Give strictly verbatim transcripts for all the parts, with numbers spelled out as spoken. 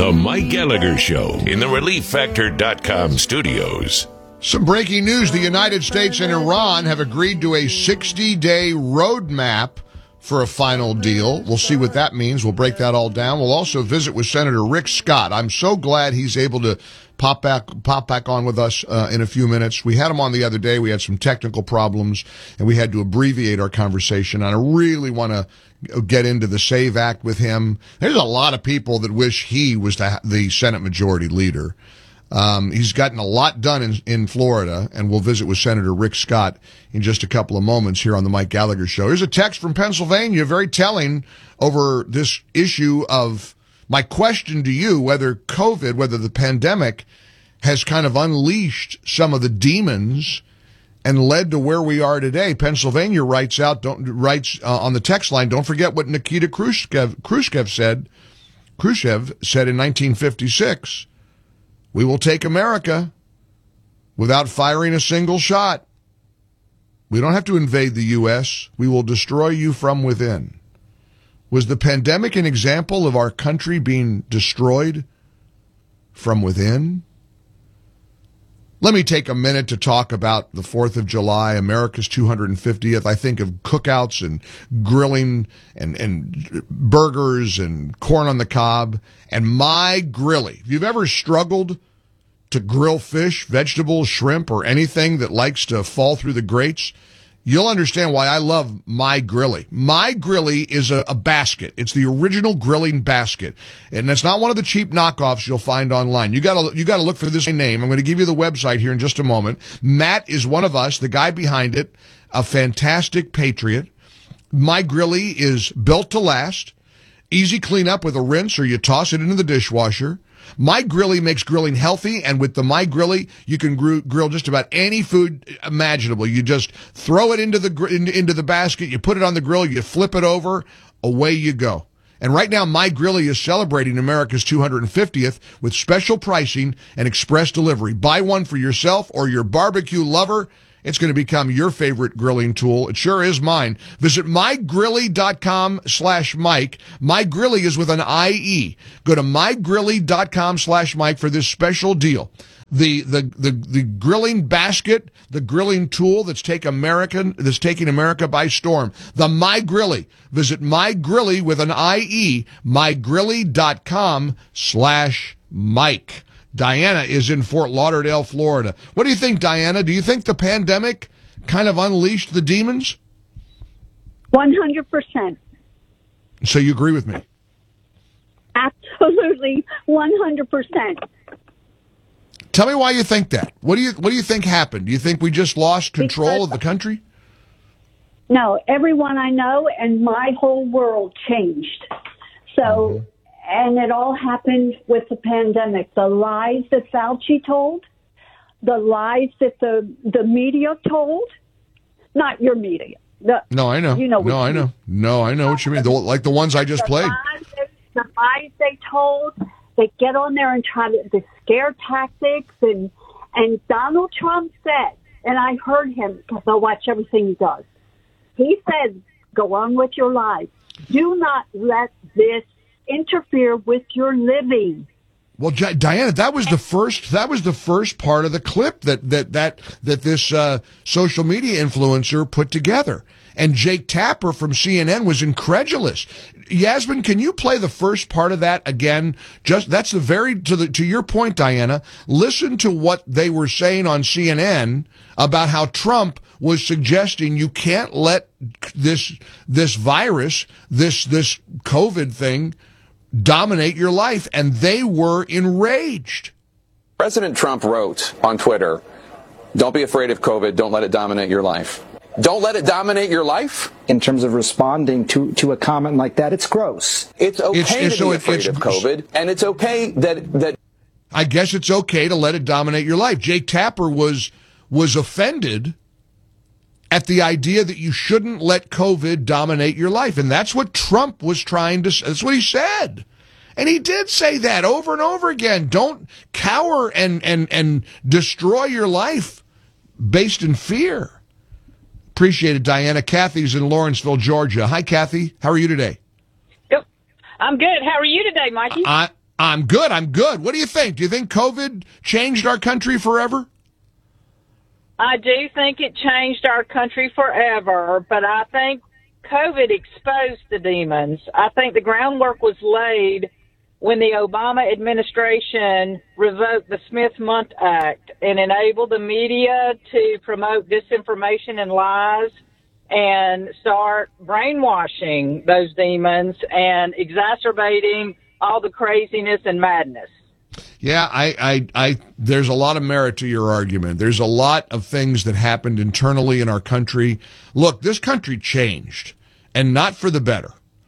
The Mike Gallagher Show in the relief factor dot com studios. Some breaking news. The United States and Iran have agreed to a sixty-day roadmap for a final deal. We'll see what that means. We'll break that all down. We'll also visit with Senator Rick Scott. I'm so glad he's able to pop back pop back on with us uh, in a few minutes. We had him on the other day. We had some technical problems, and we had to abbreviate our conversation. And I really want to get into the SAVE Act with him. There's a lot of people that wish he was the, the Senate Majority Leader. Um, he's gotten a lot done in, in Florida, and we'll visit with Senator Rick Scott in just a couple of moments here on the Mike Gallagher Show. Here's a text from Pennsylvania, very telling over this issue of my question to you, whether COVID, whether the pandemic has kind of unleashed some of the demons and led to where we are today. Pennsylvania writes out, don't writes uh, on the text line, don't forget what Nikita Khrushchev, Khrushchev said, Khrushchev said in nineteen fifty-six. We will take America without firing a single shot. We don't have to invade the U S. We will destroy you from within. Was the pandemic an example of our country being destroyed from within? Let me take a minute to talk about the fourth of July, America's two hundred fiftieth. I think of cookouts and grilling and, and burgers and corn on the cob and My Grilly. If you've ever struggled to grill fish, vegetables, shrimp, or anything that likes to fall through the grates, you'll understand why I love My Grilly. My Grilly is a, a basket. It's the original grilling basket. And it's not one of the cheap knockoffs you'll find online. You gotta, you gotta look for this name. I'm going to give you the website here in just a moment. Matt is one of us, the guy behind it, a fantastic patriot. My Grilly is built to last. Easy cleanup with a rinse, or you toss it into the dishwasher. My Grilly makes grilling healthy, and with the My Grilly, you can gr- grill just about any food imaginable. You just throw it into the gr- into the basket, you put it on the grill, you flip it over, away you go. And right now, My Grilly is celebrating America's two hundred fiftieth with special pricing and express delivery. Buy one for yourself or your barbecue lover. It's going to become your favorite grilling tool. It sure is mine. Visit mygrilly.com slash Mike. MyGrilly is with an I E. Go to mygrilly.com slash Mike for this special deal. The, the, the, the grilling basket, the grilling tool that's take American, that's taking America by storm. The My Grilly. Visit MyGrilly with an I E, mygrilly.com slash Mike. Diana is in Fort Lauderdale, Florida. What do you think, Diana? Do you think the pandemic kind of unleashed the demons? one hundred percent. So you agree with me? Absolutely, one hundred percent. Tell me why you think that. What do you What do you think happened? Do you think we just lost control Because, of the country? No, everyone I know and my whole world changed. So... Mm-hmm. And it all happened with the pandemic. The lies that Fauci told, the lies that the the media told, not your media. The, no, I know. You know no, I know. No, I know what you mean. The, like the ones I just the played. Lies that, the lies they told, they get on there and try to, the scare tactics. And, and Donald Trump said, and I heard him because I watch everything he does. He said, go on with your lives. Do not let this interfere with your living. Well, J- Diana, that was the first. That was the first part of the clip that that that that this uh, social media influencer put together. And Jake Tapper from C N N was incredulous. Yasmin, can you play the first part of that again? Just that's the very to the to your point, Diana. Listen to what they were saying on C N N about how Trump was suggesting you can't let this this virus, this this COVID thing, dominate your life, and they were enraged. President Trump wrote on Twitter, "Don't be afraid of COVID. Don't let it dominate your life." Don't let it dominate your life? In terms of responding to, to a comment like that, it's gross. It's okay it's, to it's, be so afraid it's, of COVID, and it's okay that that. I guess it's okay to let it dominate your life. Jake Tapper was was offended at the idea that you shouldn't let COVID dominate your life, and that's what Trump was trying to. That's what he said. And he did say that over and over again. Don't cower and, and, and destroy your life based in fear. Appreciate it, Diana. Kathy's in Lawrenceville, Georgia. Hi, Kathy. How are you today? Yep. I'm good. How are you today, Mikey? I, I'm good. I'm good. What do you think? Do you think COVID changed our country forever? I do think it changed our country forever, but I think COVID exposed the demons. I think the groundwork was laid when the Obama administration revoked the Smith-Mundt Act and enabled the media to promote disinformation and lies and start brainwashing those demons and exacerbating all the craziness and madness. Yeah, I, I, I, there's a lot of merit to your argument. There's a lot of things that happened internally in our country. Look, this country changed, and not for the better.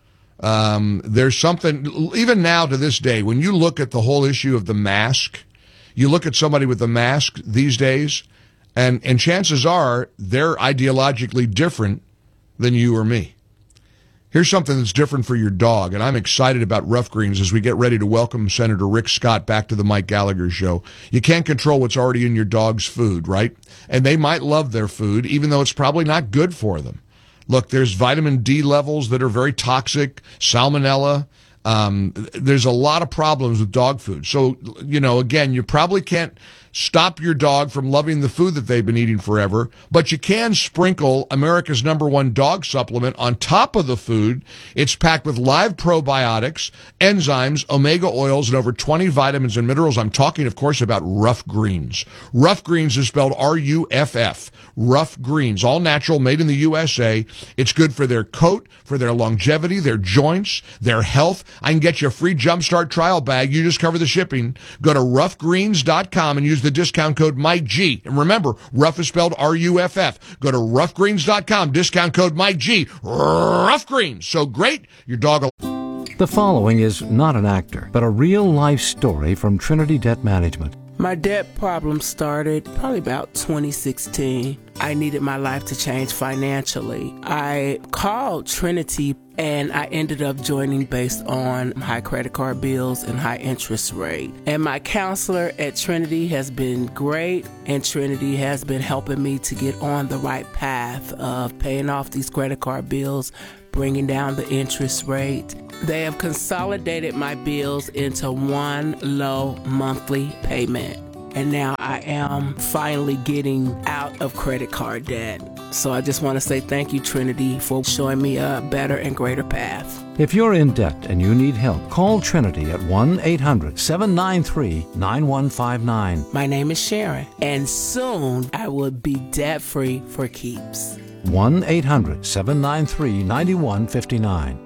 Um, there's something, even now to this day, when you look at the whole issue of the mask, you look at somebody with a mask these days, and, and chances are they're ideologically different than you or me. Here's something that's different for your dog, and I'm excited about Rough Greens as we get ready to welcome Senator Rick Scott back to the Mike Gallagher Show. You can't control what's already in your dog's food, right? And they might love their food, even though it's probably not good for them. Look, there's vitamin D levels that are very toxic, salmonella. Um, there's a lot of problems with dog food. So, you know, again, you probably can't stop your dog from loving the food that they've been eating forever, but you can sprinkle America's number one dog supplement on top of the food. It's packed with live probiotics, enzymes, omega oils, and over twenty vitamins and minerals. I'm talking, of course, about Rough Greens. Rough Greens is spelled R U F F. Rough Greens, all natural, made in the U S A. It's good for their coat, for their longevity, their joints, their health. I can get you a free Jumpstart trial bag. You just cover the shipping. Go to rough greens dot com and use the discount code Mike G. And remember, Rough is spelled R U F F. Go to rough greens dot com, discount code Mike G. Rough Greens. So great, your dog will... The following is not an actor, but a real-life story from Trinity Debt Management. My debt problem started probably about twenty sixteen. I needed my life to change financially. I called Trinity and I ended up joining based on high credit card bills and high interest rate. And my counselor at Trinity has been great, and Trinity has been helping me to get on the right path of paying off these credit card bills, bringing down the interest rate. They have consolidated my bills into one low monthly payment. And now I am finally getting out of credit card debt. So I just want to say thank you, Trinity, for showing me a better and greater path. If you're in debt and you need help, call Trinity at one eight hundred seven nine three nine one five nine. My name is Sharon, and soon I will be debt-free for keeps. one eight hundred seven nine three nine one five nine.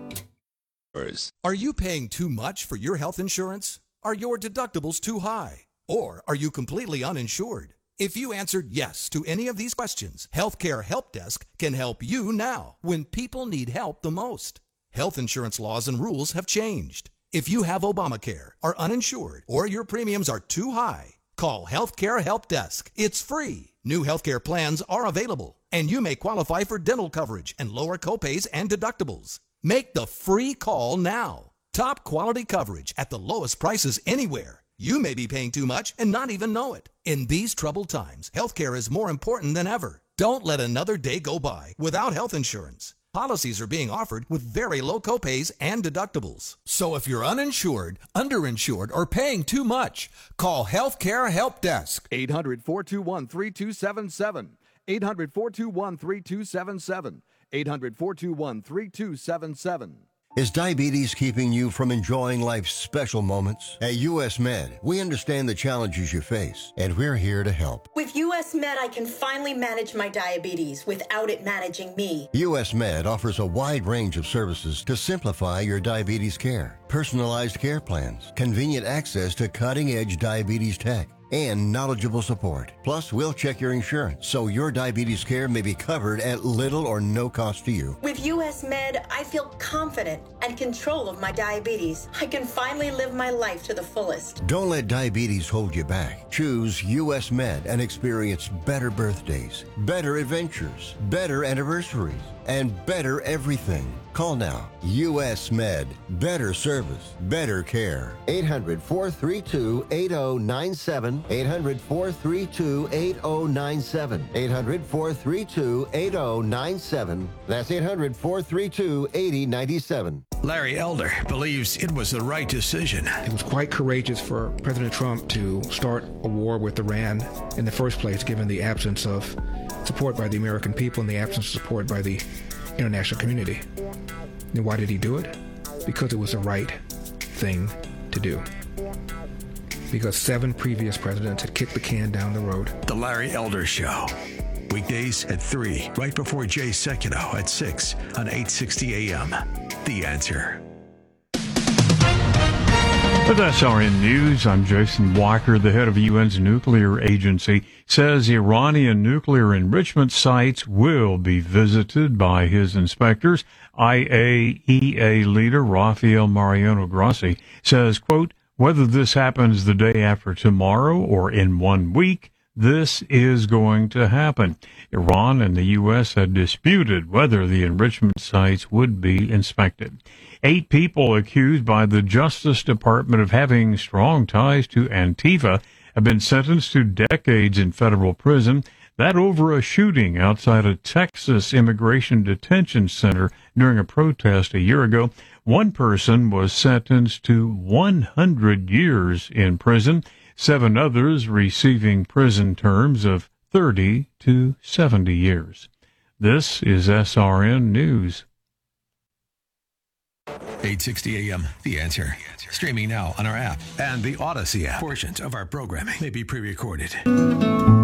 Are you paying too much for your health insurance? Are your deductibles too high? Or are you completely uninsured? If you answered yes to any of these questions, Healthcare Help Desk can help you now when people need help the most. Health insurance laws and rules have changed. If you have Obamacare, are uninsured, or your premiums are too high, call Healthcare Help Desk. It's free. New healthcare plans are available, and you may qualify for dental coverage and lower copays and deductibles. Make the free call now. Top quality coverage at the lowest prices anywhere. You may be paying too much and not even know it. In these troubled times, healthcare is more important than ever. Don't let another day go by without health insurance. Policies are being offered with very low copays and deductibles. So if you're uninsured, underinsured, or paying too much, call Healthcare Help Desk. eight hundred, four two one, three two seven seven. eight hundred, four two one, three two seven seven. eight hundred, four two one, three two seven seven. Is diabetes keeping you from enjoying life's special moments? At U S Med, we understand the challenges you face, and we're here to help. With U S Med, I can finally manage my diabetes without it managing me. U S Med offers a wide range of services to simplify your diabetes care. Personalized care plans, convenient access to cutting-edge diabetes tech, and knowledgeable support. Plus, we'll check your insurance so your diabetes care may be covered at little or no cost to you. With U S Med, I feel confident and control of my diabetes. I can finally live my life to the fullest. Don't let diabetes hold you back. Choose U S Med and experience better birthdays, better adventures, better anniversaries, and better everything. Call now. U S Med. Better service. Better care. eight hundred, four three two, eight zero nine seven. eight hundred, four three two, eight zero nine seven. eight hundred, four three two, eight zero nine seven. That's eight hundred, four three two, eight zero nine seven. Larry Elder believes it was the right decision. It was quite courageous for President Trump to start a war with Iran in the first place, given the absence of support by the American people and the absence of support by the international community. And why did he do it? Because it was the right thing to do. Because seven previous presidents had kicked the can down the road. The Larry Elder Show. Weekdays at three, right before Jay Sekulow at six on eight sixty A M. The Answer. With S R N News, I'm Jason Walker. The head of the U N's nuclear agency says Iranian nuclear enrichment sites will be visited by his inspectors. I A E A leader Rafael Mariano Grossi says, quote, whether this happens the day after tomorrow or in one week, this is going to happen. Iran and the U S had disputed whether the enrichment sites would be inspected. Eight people accused by the Justice Department of having strong ties to Antifa have been sentenced to decades in federal prison. That over a shooting outside a Texas immigration detention center during a protest a year ago. One person was sentenced to one hundred years in prison. Seven others receiving prison terms of thirty to seventy years. This is S R N News. eight sixty A M, The Answer. Streaming now on our app and the Odyssey app. Portions of our programming may be pre-recorded.